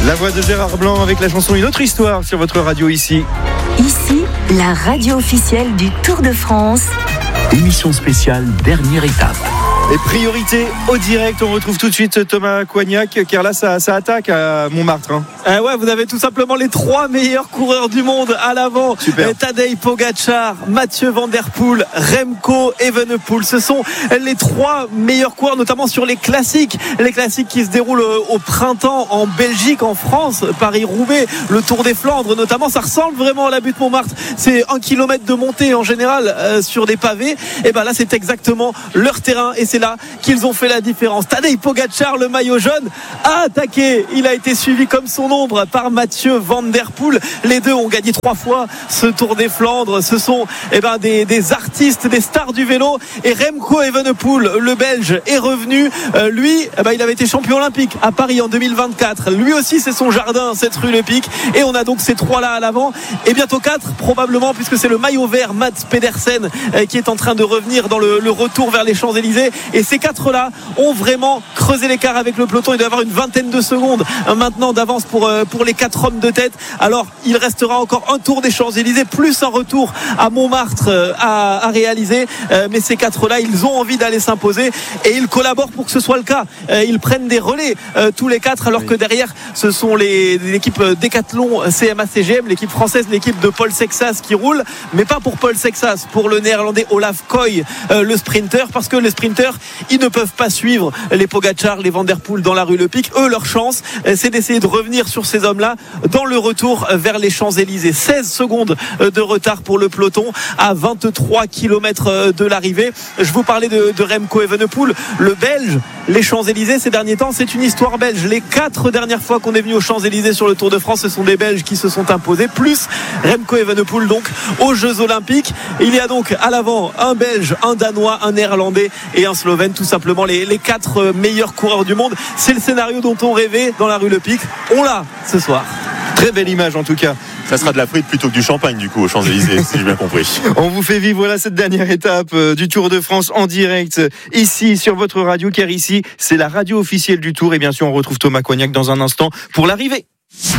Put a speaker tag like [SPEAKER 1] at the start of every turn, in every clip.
[SPEAKER 1] La voix de Gérard Blanc avec la chanson Une autre histoire sur votre radio ici.
[SPEAKER 2] Ici, la radio officielle du Tour de France.
[SPEAKER 3] Émission spéciale, dernière étape.
[SPEAKER 1] Et priorité au direct, on retrouve tout de suite Thomas Coignac, car là ça attaque à Montmartre.
[SPEAKER 4] Ouais, vous avez tout simplement les 3 meilleurs coureurs du monde à l'avant.
[SPEAKER 1] Super.
[SPEAKER 4] Tadej Pogačar, Mathieu Van Der Poel, Remco Evenepoel. Ce sont les 3 meilleurs coureurs, notamment sur les classiques. Les classiques qui se déroulent au printemps en Belgique, en France, Paris-Roubaix, le Tour des Flandres notamment. Ça ressemble vraiment à la butte Montmartre. C'est 1 kilomètre de montée en général sur des pavés. Et ben là, c'est exactement leur terrain et c'est là qu'ils ont fait la différence. Tadej Pogačar, le maillot jaune, a attaqué. Il a été suivi comme son ombre par Mathieu Van Der Poel. Les deux ont gagné 3 fois ce Tour des Flandres. Ce sont des artistes, des stars du vélo. Et Remco Evenepoel, le Belge, est revenu. Lui, il avait été champion olympique à Paris en 2024. Lui aussi, c'est son jardin, cette rue Le Pic. Et on a donc ces 3-là à l'avant. Et bientôt 4, probablement, puisque c'est le maillot vert Mats Pedersen qui est en train de revenir dans le retour vers les Champs-Élysées. Et ces 4-là ont vraiment creusé l'écart avec le peloton. Il doit y avoir une vingtaine de secondes maintenant d'avance pour les 4 hommes de tête. Alors il restera encore un tour des Champs-Élysées plus un retour à Montmartre à réaliser, mais ces 4-là, ils ont envie d'aller s'imposer et ils collaborent pour que ce soit le cas. Ils prennent des relais tous les 4, alors que derrière ce sont l'équipe Decathlon CMA-CGM, l'équipe française, l'équipe de Paul Sexas qui roule, mais pas pour Paul Sexas, pour le néerlandais Olaf Koy, le sprinter, parce que les sprinters, ils ne peuvent pas suivre les Pogačar, les Van Der Poel dans la rue Le Pic. Eux, leur chance, c'est d'essayer de revenir sur ces hommes-là dans le retour vers les Champs-Élysées. 16 secondes de retard pour le peloton à 23 km de l'arrivée. Je vous parlais de Remco Evenepoel, le Belge. Les Champs-Élysées, ces derniers temps, c'est une histoire belge. Les 4 dernières fois qu'on est venu aux Champs-Élysées sur le Tour de France, ce sont des Belges qui se sont imposés, plus Remco Evenepoel donc aux Jeux Olympiques. Il y a donc à l'avant un Belge, un Danois, un Néerlandais et un Slovène, tout simplement les 4 meilleurs coureurs du monde. C'est le scénario dont on rêvait dans la rue Le Pic. On l'a ce soir.
[SPEAKER 1] Très belle image en tout cas.
[SPEAKER 5] Ça sera de la frite plutôt que du champagne du coup aux Champs-Élysées, si j'ai bien compris.
[SPEAKER 1] On vous fait vivre cette dernière étape du Tour de France en direct ici sur votre radio, car ici c'est la radio officielle du Tour. Et bien sûr on retrouve Thomas Coignac dans un instant pour l'arrivée.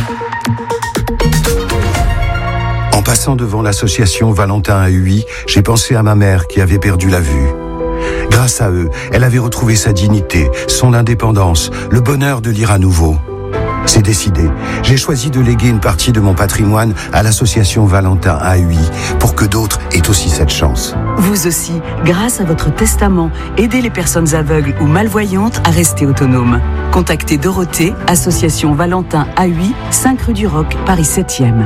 [SPEAKER 6] En passant devant l'association Valentin à Huy, j'ai pensé à ma mère qui avait perdu la vue. Grâce à eux, elle avait retrouvé sa dignité, son indépendance, le bonheur de lire à nouveau. C'est décidé. J'ai choisi de léguer une partie de mon patrimoine à l'association Valentin à Huy pour que d'autres aient aussi cette chance.
[SPEAKER 2] Vous aussi, grâce à votre testament, aidez les personnes aveugles ou malvoyantes à rester autonomes. Contactez Dorothée, association Valentin à Huy, 5 rue du Roc, Paris 7e.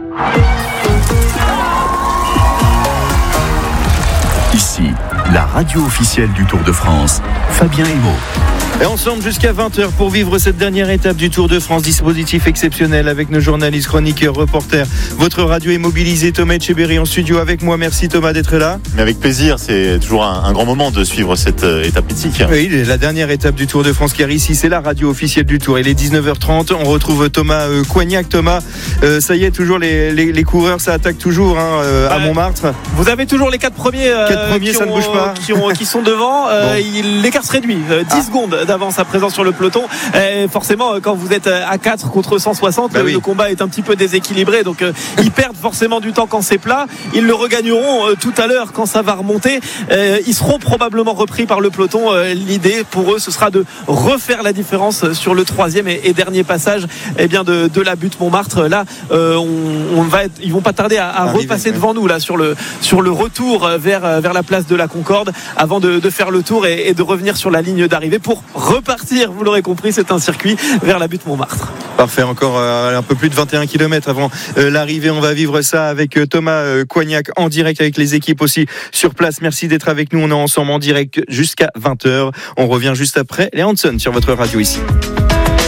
[SPEAKER 3] Ici, la radio officielle du Tour de France, Fabien Hémaud.
[SPEAKER 1] Et ensemble jusqu'à 20h pour vivre cette dernière étape du Tour de France. Dispositif exceptionnel avec nos journalistes, chroniqueurs, reporters. Votre radio est mobilisée. Thomas Etcheberry en studio avec moi. Merci Thomas d'être là.
[SPEAKER 5] Mais avec plaisir, c'est toujours un grand moment de suivre cette étape mythique.
[SPEAKER 1] Oui, la dernière étape du Tour de France, car ici c'est la radio officielle du Tour. Il est 19h30, on retrouve Thomas Coignac. Thomas, ça y est, toujours les coureurs, ça attaque toujours à Montmartre.
[SPEAKER 4] Vous avez toujours les 4 premiers,
[SPEAKER 1] ça ne bouge pas.
[SPEAKER 4] qui sont devant. L'écart se réduit, 10 secondes d'avance à présent sur le peloton. Forcément, quand vous êtes à 4 contre 160, le combat est un petit peu déséquilibré, donc ils perdent forcément du temps quand c'est plat. Ils le regagneront tout à l'heure quand ça va remonter. Ils seront probablement repris par le peloton. L'idée pour eux, ce sera de refaire la différence sur le 3e et dernier passage de la butte Montmartre. Là, ils vont pas tarder à repasser devant nous là sur le retour vers la place de la Concorde avant de faire le tour et de revenir sur la ligne d'arrivée pour repartir. Vous l'aurez compris, c'est un circuit vers la butte Montmartre.
[SPEAKER 1] Parfait, encore un peu plus de 21 km avant l'arrivée. On va vivre ça avec Thomas Coignac en direct, avec les équipes aussi sur place. Merci d'être avec nous. On est ensemble en direct jusqu'à 20h. On revient juste après les Hanson sur votre radio ici.